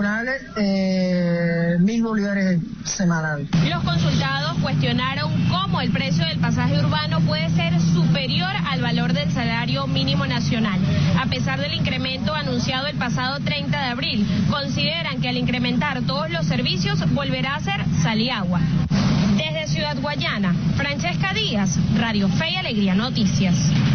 tribunales 1.000 bolívares semanales. Los consultados cuestionaron cómo el precio del pasaje urbano puede ser superior al valor del salario mínimo nacional. A pesar del incremento anunciado el pasado 30 de abril, consideran que al incrementar todos los servicios volverá a ser sal y agua. Desde Ciudad Guayana, Francesca Díaz, Radio Fe y Alegría Noticias.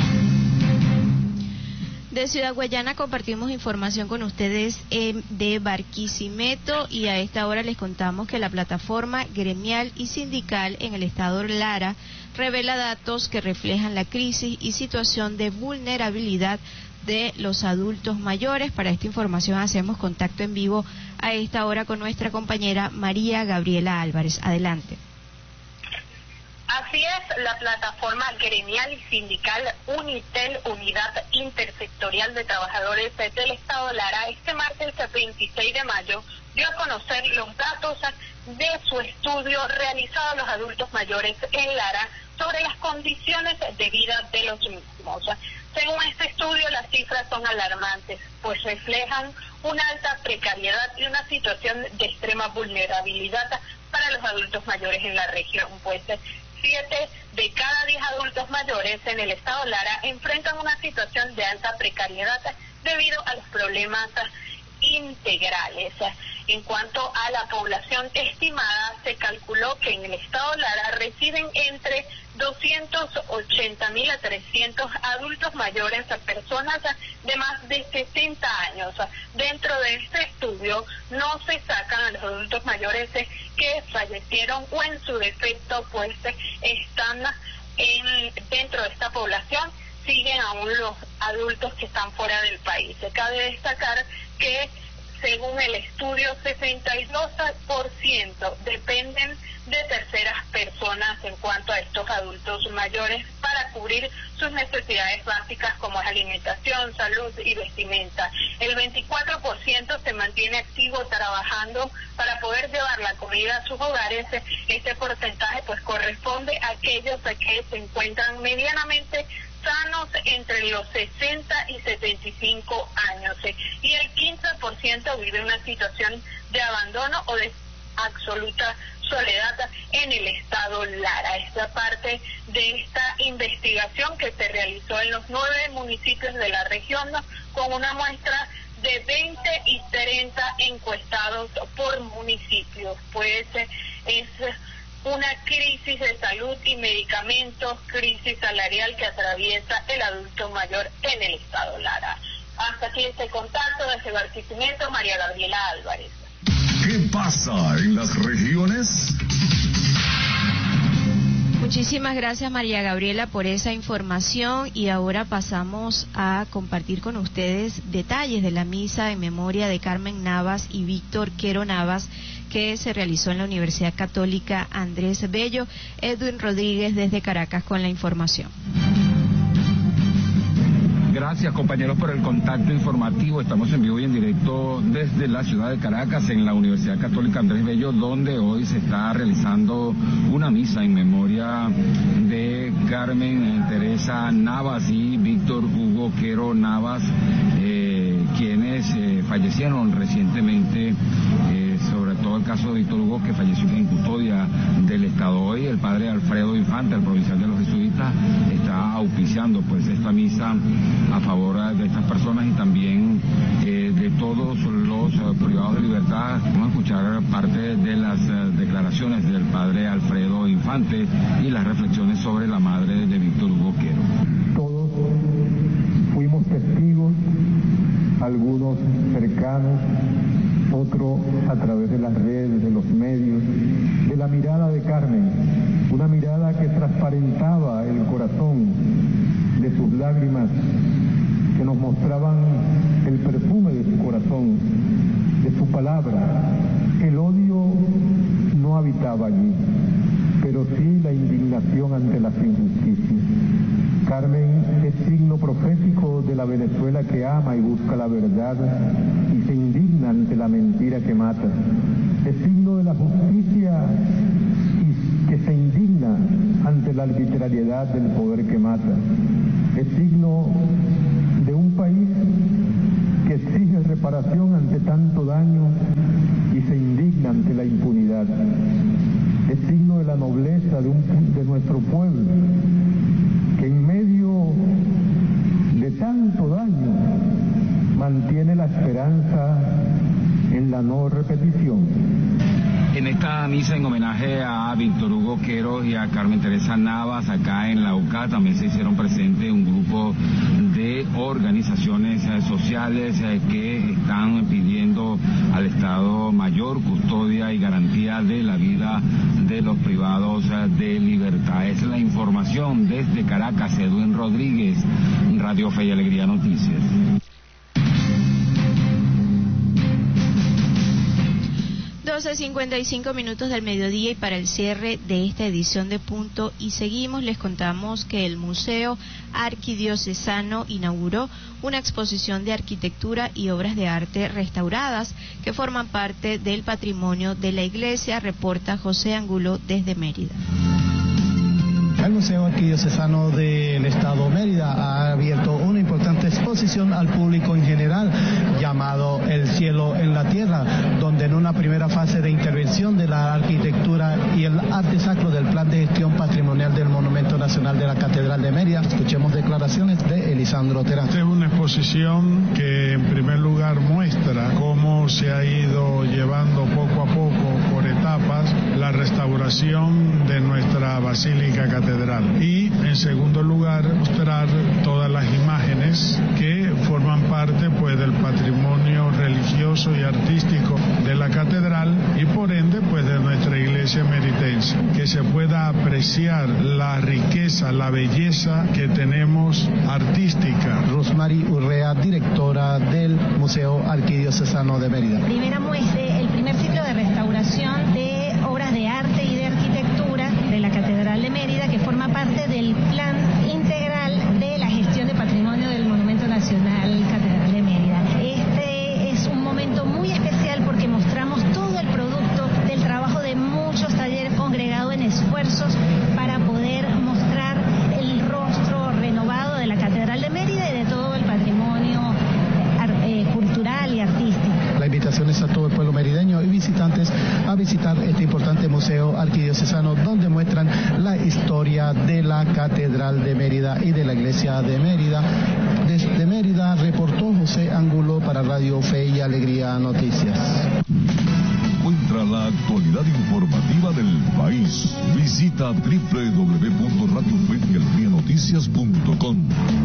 De Ciudad Guayana compartimos información con ustedes de Barquisimeto y a esta hora les contamos que la plataforma gremial y sindical en el estado Lara revela datos que reflejan la crisis y situación de vulnerabilidad de los adultos mayores. Para esta información hacemos contacto en vivo a esta hora con nuestra compañera María Gabriela Álvarez. Adelante. Así es, la plataforma gremial y sindical Unitel, Unidad Intersectorial de Trabajadores del Estado Lara, este martes 26 de mayo dio a conocer los datos de su estudio realizado a los adultos mayores en Lara sobre las condiciones de vida de los mismos. Según este estudio, las cifras son alarmantes, pues reflejan una alta precariedad y una situación de extrema vulnerabilidad para los adultos mayores en la región, pues 7 de cada 10 adultos mayores en el estado Lara enfrentan una situación de alta precariedad debido a los problemas integrales. En cuanto a la población estimada, se calculó que en el estado Lara residen entre 280.000 a 300 adultos mayores, personas de más de 60 años. Dentro de este estudio no se sacan a los adultos mayores que fallecieron o en su defecto pues están dentro de esta población, siguen aún los adultos que están fuera del país. Cabe destacar que según el estudio, 62% dependen de terceras personas en cuanto a estos adultos mayores para cubrir sus necesidades básicas como es alimentación, salud y vestimenta. El 24% se mantiene activo trabajando para poder llevar la comida a sus hogares. Este porcentaje pues corresponde a aquellos que se encuentran medianamente sanos entre los 60 y 75 años y el 15% vive una situación de abandono o de absoluta soledad en el estado Lara. Esta parte de esta investigación que se realizó en los 9 municipios de la región con una muestra de 20 y 30 encuestados por municipios, pues es una crisis de salud y medicamentos, crisis salarial que atraviesa el adulto mayor en el estado Lara. Hasta aquí este contacto desde Barquisimeto, María Gabriela Álvarez. ¿Qué pasa en las regiones? Muchísimas gracias María Gabriela por esa información y ahora pasamos a compartir con ustedes detalles de la misa en memoria de Carmen Navas y Víctor Quero Navas que se realizó en la Universidad Católica Andrés Bello. Edwin Rodríguez desde Caracas con la información. Gracias compañeros por el contacto informativo. Estamos en vivo y en directo desde la ciudad de Caracas en la Universidad Católica Andrés Bello, donde hoy se está realizando una misa en memoria de Carmen Teresa Navas y Víctor Hugo Quero Navas, quienes fallecieron recientemente, sobre todo el caso de Víctor Hugo, que falleció en custodia del Estado. Hoy el padre Alfredo Infante, el provincial de los jesuitas, está auspiciando pues esta misa a favor de estas personas y también de todos los privados de libertad. Vamos a escuchar parte de las declaraciones del padre Alfredo Infante y las reflexiones sobre la madre de Víctor Hugo Quero. Todos fuimos testigos, algunos cercanos, otros a través de las redes, de los medios, de la mirada de Carmen, una mirada que transparentaba el corazón, de sus lágrimas, que nos mostraban el perfume de su corazón, de su palabra. El odio no habitaba allí, pero sí la indignación ante las injusticias. Carmen es signo profético de la Venezuela que ama y busca la verdad y se indigna ante la mentira que mata. Es signo de la justicia y que se indigna ante la arbitrariedad del poder que mata. Es signo de un país que exige reparación ante tanto daño fuerza de nuestro pueblo, que en medio de tanto daño mantiene la esperanza en la no repetición. En esta misa en homenaje a Víctor Hugo Quero y a Carmen Teresa Navas, acá en la UCA también se hicieron presentes un grupo de organizaciones sociales que están pidiendo al Estado mayor custodia y garantía de la vida de los privados de libertad. Es la información desde Caracas, Edwin Rodríguez, Radio Fe y Alegría Noticias. 12:55 del mediodía, y para el cierre de esta edición de Punto y Seguimos les contamos que el Museo Arquidiocesano inauguró una exposición de arquitectura y obras de arte restauradas que forman parte del patrimonio de la Iglesia, reporta José Angulo desde Mérida. El Museo Arquidiocesano del Estado Mérida ha abierto una importante exposición al público en general llamado El Cielo en la Tierra, donde en una primera fase de intervención de la arquitectura y el arte sacro del Plan de Gestión Patrimonial del Monumento Nacional de la Catedral de Mérida, escuchemos declaraciones de Elisandro Terán. Esta es una exposición que en primer lugar muestra cómo se ha ido llevando poco a poco, por etapas, la restauración de nuestra Basílica Catedral. Y en segundo lugar, mostrar todas las imágenes que forman parte pues del patrimonio religioso y artístico de la catedral y por ende pues de nuestra iglesia meritense, que se pueda apreciar la riqueza, la belleza que tenemos artística. Rosmary Urrea, directora del Museo Arquidiocesano de Mérida. Primera muestra, el primer ciclo de restauración de obras de arte y de arquitectura de la Catedral de Mérida, que forma parte del plan integral de la gestión de patrimonio del Monumento Nacional Catedral de Mérida. Este es un momento muy especial porque mostramos todo el producto del trabajo de muchos talleres congregados en esfuerzos para poder mostrar el rostro renovado de la Catedral de Mérida y de todo el patrimonio cultural y artístico. La invitación es a todo el pueblo merideño y visitantes a visitar este importante museo arquidiocesano donde muestran la historia de la Catedral de Mérida y de la Iglesia de Mérida. Desde Mérida reportó José Angulo para Radio Fe y Alegría Noticias. Encuentra la actualidad informativa del país. Visita www.radiofeyalegrianoticias.com.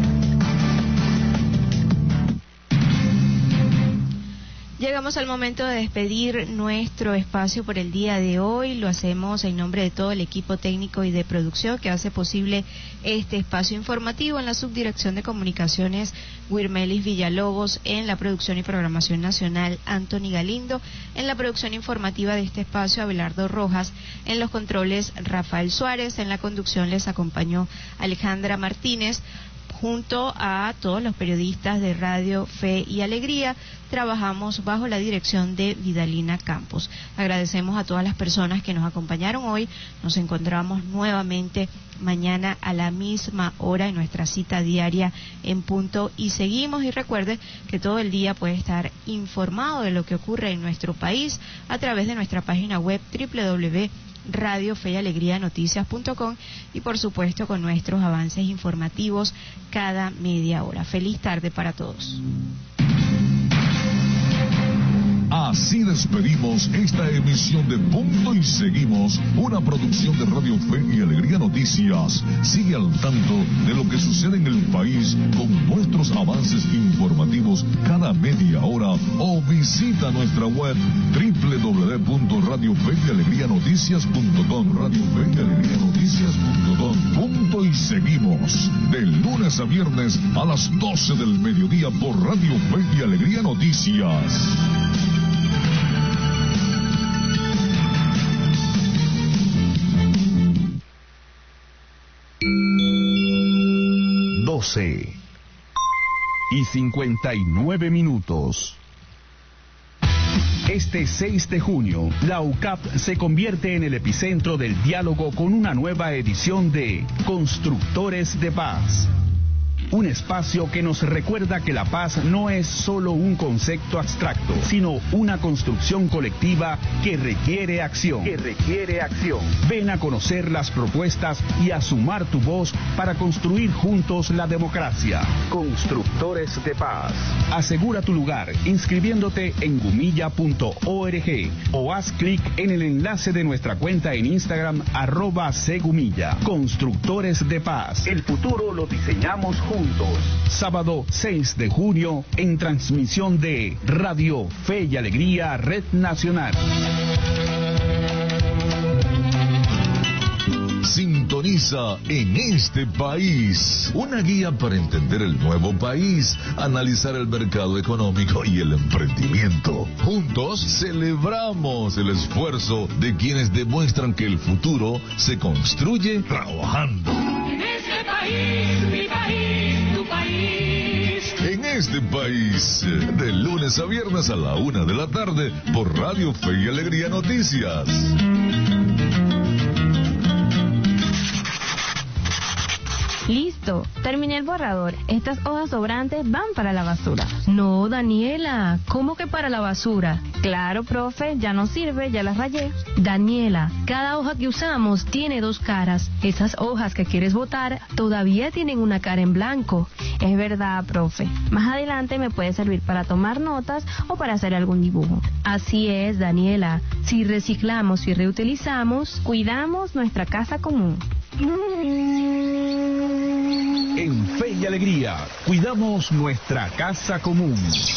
Llegamos al momento de despedir nuestro espacio por el día de hoy. Lo hacemos en nombre de todo el equipo técnico y de producción que hace posible este espacio informativo. En la subdirección de comunicaciones, Wirmelis Villalobos; en la producción y programación nacional, Anthony Galindo; en la producción informativa de este espacio, Abelardo Rojas; en los controles, Rafael Suárez; en la conducción les acompañó Alejandra Martínez. Junto a todos los periodistas de Radio Fe y Alegría, trabajamos bajo la dirección de Vidalina Campos. Agradecemos a todas las personas que nos acompañaron hoy. Nos encontramos nuevamente mañana a la misma hora en nuestra cita diaria en Punto y Seguimos. Y recuerde que todo el día puede estar informado de lo que ocurre en nuestro país a través de nuestra página web www.radiofeyalegrianoticias.com y por supuesto con nuestros avances informativos cada media hora. Feliz tarde para todos. Así despedimos esta emisión de Punto y Seguimos, una producción de Radio Fe y Alegría Noticias. Sigue al tanto de lo que sucede en el país con nuestros avances informativos cada media hora o visita nuestra web www.radiofeyalegrianoticias.com. radiofeyalegrianoticias.com. Punto y Seguimos, de lunes a viernes a las 12 del mediodía por Radio Fe y Alegría Noticias. Y 59 minutos. Este 6 de junio, la UCAP se convierte en el epicentro del diálogo con una nueva edición de Constructores de Paz. un espacio que nos recuerda que la paz no es solo un concepto abstracto, sino una construcción colectiva que requiere acción. Ven a conocer las propuestas y a sumar tu voz para construir juntos la democracia. Constructores de Paz. Asegura tu lugar inscribiéndote en gumilla.org o haz clic en el enlace de nuestra cuenta en Instagram @cgumilla. Constructores de Paz. El futuro lo diseñamos juntos. Sábado 6 de junio en transmisión de Radio Fe y Alegría Red Nacional. Sintoniza En Este País, una guía para entender el nuevo país, analizar el mercado económico y el emprendimiento. Juntos celebramos el esfuerzo de quienes demuestran que el futuro se construye trabajando. En este país, mi país, tu país. En Este País, de lunes a viernes a la 1 de la tarde por Radio Fe y Alegría Noticias. Listo, terminé el borrador. Estas hojas sobrantes van para la basura. No, Daniela, ¿cómo que para la basura? Claro, profe, ya no sirve, ya las rayé. Daniela, cada hoja que usamos tiene dos caras. Esas hojas que quieres botar todavía tienen una cara en blanco. Es verdad, profe. Más adelante me puede servir para tomar notas o para hacer algún dibujo. Así es, Daniela. Si reciclamos y reutilizamos, cuidamos nuestra casa común. En Fe y Alegría, cuidamos nuestra casa común.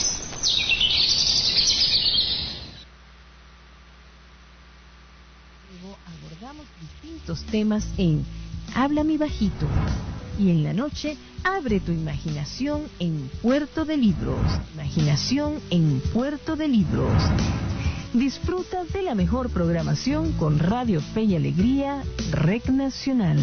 Abordamos distintos temas en Háblame Bajito. Y en la noche, abre tu imaginación en Puerto de Libros. Imaginación en Puerto de Libros. Disfruta de la mejor programación con Radio Fe y Alegría, Red Nacional.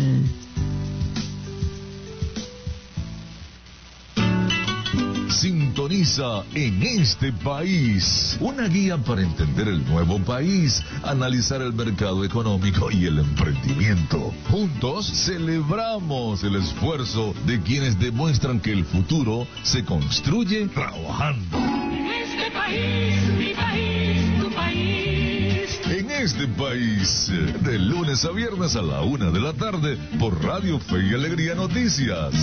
Sintoniza En Este País, una guía para entender el nuevo país, analizar el mercado económico y el emprendimiento. Juntos celebramos el esfuerzo de quienes demuestran que el futuro se construye trabajando. En este país, mi país, tu país. En Este País, de lunes a viernes a la 1 de la tarde por Radio Fe y Alegría Noticias.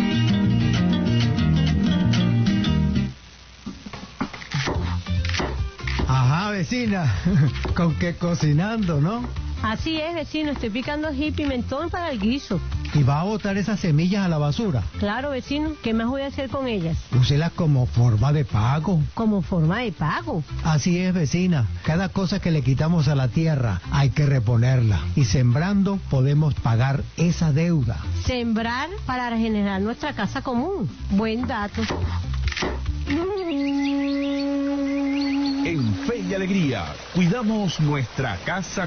Ajá, vecina, con que cocinando, ¿no? Así es, vecino, estoy picando ají y pimentón para el guiso. ¿Y va a botar esas semillas a la basura? Claro, vecino, ¿qué más voy a hacer con ellas? Úselas como forma de pago. ¿Como forma de pago? Así es, vecina, cada cosa que le quitamos a la tierra hay que reponerla. Y sembrando podemos pagar esa deuda. Sembrar para regenerar nuestra casa común. Buen dato. En Fe y Alegría, cuidamos nuestra casa